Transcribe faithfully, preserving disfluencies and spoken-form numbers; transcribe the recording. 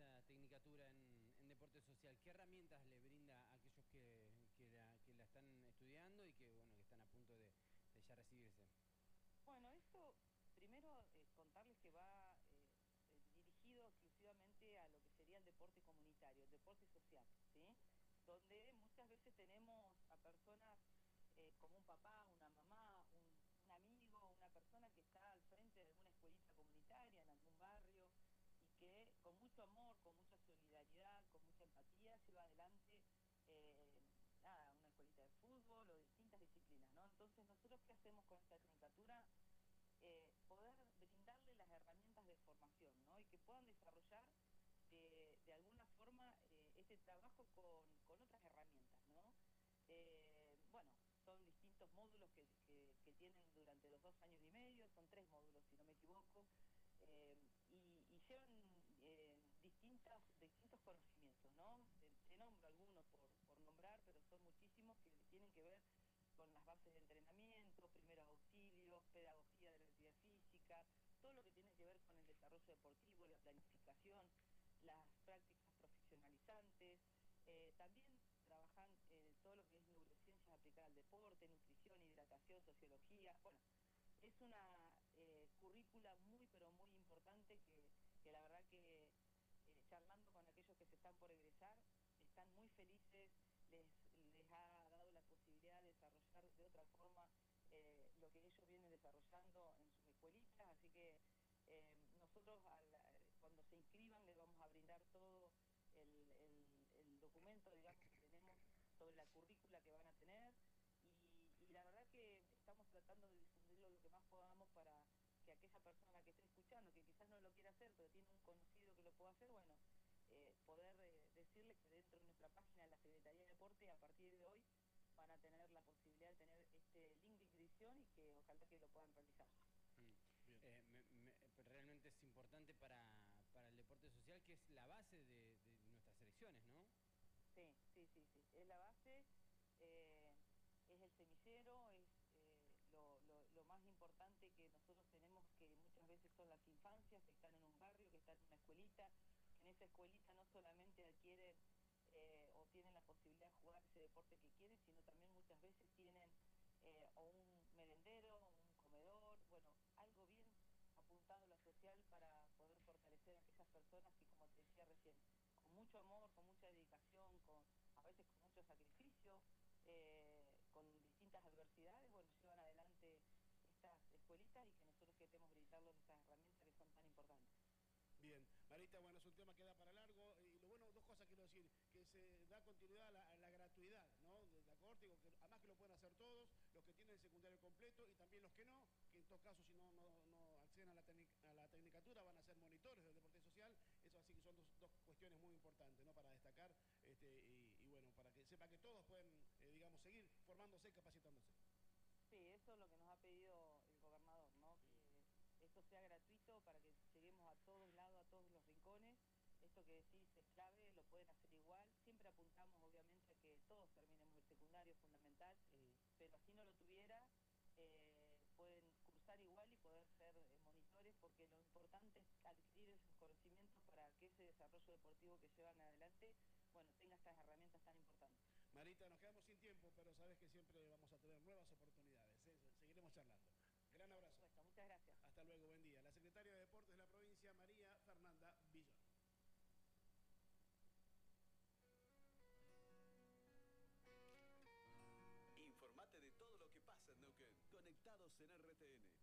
la Tecnicatura en, en Deporte Social? ¿Qué herramientas le brinda a aquellos que, que, la, que la están estudiando y que, bueno, que están a punto de, de ya recibirse? Bueno, esto, primero eh, contarles que va eh, eh, dirigido exclusivamente a lo que sería el deporte comunitario, el deporte social, ¿sí? Donde muchas veces tenemos a personas eh, como un papá, una mamá, un, un amigo, una persona que está al frente de alguna escuelita comunitaria en algún barrio y que con mucho amor, con mucha solidaridad, con mucha empatía lleva adelante eh, nada, una escuelita de fútbol o distintas disciplinas, ¿no? Entonces, nosotros, ¿qué hacemos con esta tecnicatura? Eh, poder brindarle las herramientas de formación, ¿no? Y que puedan desarrollar de, de alguna forma eh, este trabajo con, con otras herramientas, ¿no? Eh, bueno, son distintos módulos que, que, que tienen durante los dos años y medio, son tres módulos si no me equivoco, eh, y, y llevan eh, distintas, distintos conocimientos, ¿no? Te, te nombro algunos por, por nombrar, pero son muchísimos que tienen que ver con las bases de entrenamiento, primeros auxilios, pedagogía de la actividad física, todo lo que tiene que ver con el desarrollo deportivo, la planificación, las prácticas profesionalizantes, eh, también trabajan eh, todo lo que es neurociencias aplicadas al deporte, nutrición, hidratación, sociología. Bueno, es una eh, currícula muy pero muy importante que, que la verdad que eh, charlando con aquellos que se están por egresar, están muy felices, les, les ha dado la posibilidad de desarrollar de otra forma eh, lo que ellos vienen desarrollando en sus escuelitas, así que eh, nosotros al, cuando se inscriban les vamos a brindar todo el, el, el documento, digamos, que tenemos sobre la currícula que van a tener, y, y la verdad que estamos tratando de difundirlo lo que más podamos para que aquella persona que esté escuchando, que quizás no lo quiera hacer, pero tiene un conocido que lo pueda hacer, bueno, eh, poder eh, decirle que dentro de nuestra página de la Secretaría de Deporte, a partir de hoy, van a tener la posibilidad de tener este link de inscripción y que ojalá que lo puedan realizar. Mm. Eh, me, me, realmente es importante para, para el deporte social, que es la base de, de nuestras selecciones, ¿no? Sí, sí, sí, sí, es la base, eh, es el semillero, es eh, lo, lo, lo más importante que nosotros tenemos, que muchas veces son las infancias que están en un barrio, que están en una escuelita, que en esa escuelita no solamente adquieren eh, o tienen la posibilidad de jugar ese deporte que quieren, sino también muchas veces tienen eh, o un merendero, o un comedor, bueno, algo bien apuntado a lo social para poder fortalecer a aquellas personas que, como te decía recién, con mucho amor, con mucha dedicación, con a veces con mucho sacrificio, eh, con distintas adversidades, bueno, llevan adelante estas escuelitas y que nosotros queremos brindarles estas herramientas que son tan importantes. Bien, Marita, bueno, es un tema que da para largo, y lo bueno, dos cosas quiero decir, que se da continuidad a la, a la gratuidad, ¿no? De la corte, digo, que además que lo pueden hacer todos, los que tienen el secundario completo y también los que no, que en todo caso si no, no, no acceden a la, a la tecnicatura van a ser monitores del deporte social, eso así que son dos, dos cuestiones muy importantes, ¿no? Para destacar, este, y, y bueno, para que sepa que todos pueden, eh, digamos, seguir formándose y capacitándose. Sí, eso es lo que nos ha pedido el gobernador, ¿no? Que esto sea gratuito para que lleguemos a todos lados, a todos los rincones. Esto que decís es clave, lo pueden hacer igual. Siempre apuntamos, obviamente, a que todos terminemos el secundario, fundamental, Mm. pero así no lo tuviera, eh, pueden cursar igual y poder ser eh, monitores, porque lo importante es adquirir esos conocimientos para que ese desarrollo deportivo que llevan adelante, bueno, tenga estas herramientas tan importantes. Marita, nos quedamos sin tiempo, pero sabes que siempre vamos a tener nuevas oportunidades, ¿eh? Seguiremos charlando. Gran Por abrazo. supuesto, muchas gracias. Hasta luego, buen día. La secretaria de Deportes de la provincia, María Fernanda Villón. Informate de todo lo que pasa en Neuquén. Conectados en R T N.